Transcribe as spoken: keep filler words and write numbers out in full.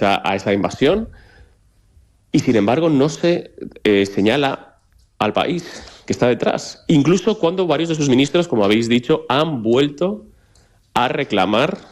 esa, a esa invasión y, sin embargo, no se eh, señala al país que está detrás. Incluso cuando varios de sus ministros, como habéis dicho, han vuelto a reclamar